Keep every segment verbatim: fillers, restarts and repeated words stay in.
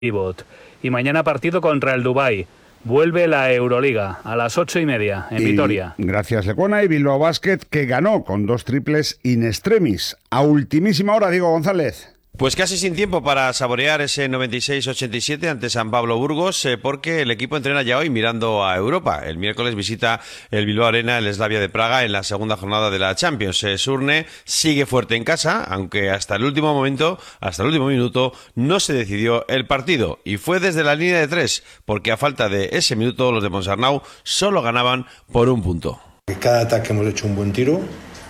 Pivot. Y mañana partido contra el Dubái. Vuelve la Euroliga a las ocho y media en y Vitoria. Gracias, Lecuona. Y Bilbao Basket, que ganó con dos triples in extremis. A ultimísima hora, Diego González. Pues casi sin tiempo para saborear ese noventa y seis ochenta y siete ante San Pablo Burgos, eh, porque el equipo entrena ya hoy mirando a Europa. El miércoles visita el Bilbao Arena, el Slavia de Praga, en la segunda jornada de la Champions. Eh, Surne sigue fuerte en casa, aunque hasta el último momento, hasta el último minuto, no se decidió el partido. Y fue desde la línea de tres, porque a falta de ese minuto los de Ponsarnau solo ganaban por un punto. Cada ataque hemos hecho un buen tiro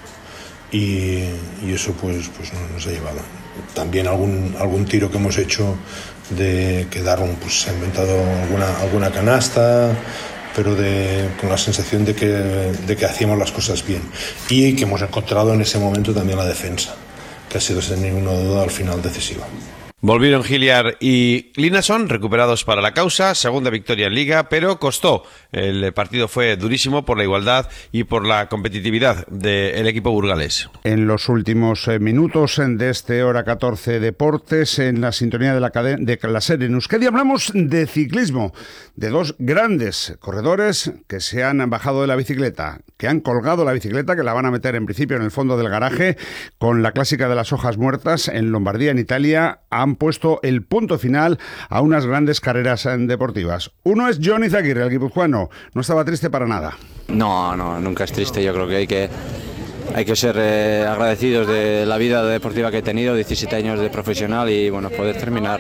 y, y eso pues, pues no nos ha llevado. También algún algún tiro que hemos hecho de que Darron pues se ha inventado alguna alguna canasta, pero de, con la sensación de que, de que hacíamos las cosas bien, y que hemos encontrado en ese momento también la defensa, que ha sido sin ninguna duda al final decisiva. Volvieron Hilliard y Linason, recuperados para la causa, segunda victoria en Liga, pero costó. El partido fue durísimo por la igualdad y por la competitividad del equipo burgalés. En los últimos eh, minutos de este Hora catorce Deportes, en la sintonía de la, cadena, de la serie en Euskadi, hablamos de ciclismo, de dos grandes corredores que se han bajado de la bicicleta, que han colgado la bicicleta, que la van a meter en principio en el fondo del garaje, con la clásica de las hojas muertas en Lombardía, en Italia. Han puesto el punto final a unas grandes carreras deportivas. Uno es Jon Izagirre, el guipuzcoano. No estaba triste para nada. No, no, nunca es triste. Yo creo que hay que, hay que ser eh, agradecidos de la vida deportiva que he tenido, diecisiete años de profesional, y bueno, poder terminar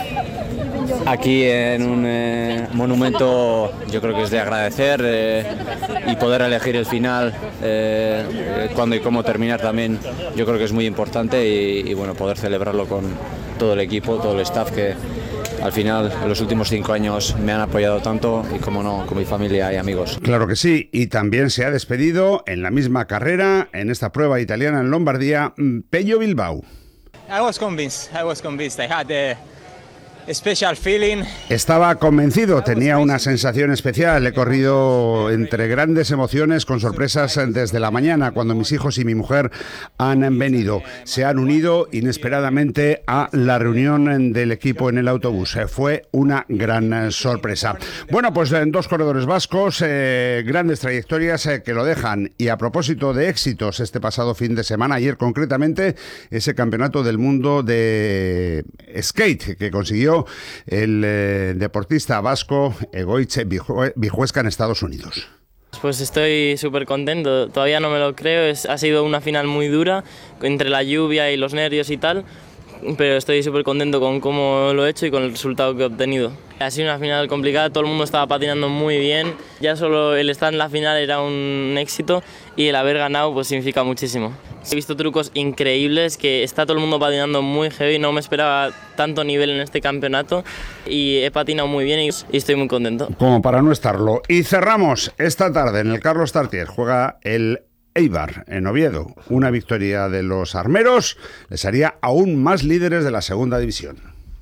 aquí en un eh, monumento, yo creo que es de agradecer, eh, y poder elegir el final, eh, cuándo y cómo terminar también, yo creo que es muy importante, y, y bueno, poder celebrarlo con todo el equipo, todo el staff que al final en los últimos cinco años me han apoyado tanto, y como no, con mi familia y amigos. Claro que sí, y también se ha despedido en la misma carrera, en esta prueba italiana en Lombardía, Pello Bilbao. I was convinced, I was convinced. I had the special feeling. Estaba convencido, tenía una sensación especial. He corrido entre grandes emociones, con sorpresas desde la mañana, cuando mis hijos y mi mujer han venido. Se han unido inesperadamente a la reunión del equipo en el autobús. Fue una gran sorpresa. Bueno, pues dos corredores vascos, eh, grandes trayectorias eh, que lo dejan. Y a propósito de éxitos, este pasado fin de semana, ayer concretamente, ese campeonato del mundo de skate que consiguió el eh, deportista vasco Egoitz Vijuesca en Estados Unidos. Pues estoy súper contento, todavía no me lo creo, es, ha sido una final muy dura, entre la lluvia y los nervios y tal, pero estoy súper contento con cómo lo he hecho y con el resultado que he obtenido. Ha sido una final complicada, todo el mundo estaba patinando muy bien, ya solo el estar en la final era un éxito, y el haber ganado pues significa muchísimo. He visto trucos increíbles, que está todo el mundo patinando muy heavy, no me esperaba tanto nivel en este campeonato, y he patinado muy bien y, y estoy muy contento. Como para no estarlo. Y cerramos esta tarde en el Carlos Tartier, juega el Eibar en Oviedo. Una victoria de los armeros les haría aún más líderes de la segunda división.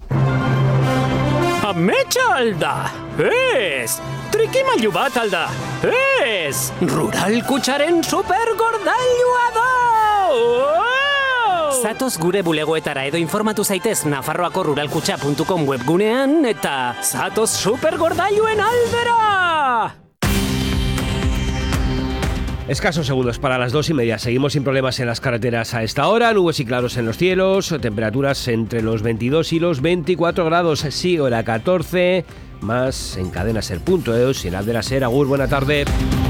Ametxalda, ez! Trikimailu bat alda, ez! Rural kutsaren supergordailua da! Oh! Zatoz gure bulegoetara edo informatu zaitez nafarroako ruralkutxa puntu com webgunean, eta zatoz supergordailuen aldera! Escasos segundos para las dos y media. Seguimos sin problemas en las carreteras a esta hora. Nubes y claros en los cielos. Temperaturas entre los veintidós y los veinticuatro grados. Sí, hora catorce. Más en Cadena Ser punto eus y en Aldera Ser. Agur, buena tarde.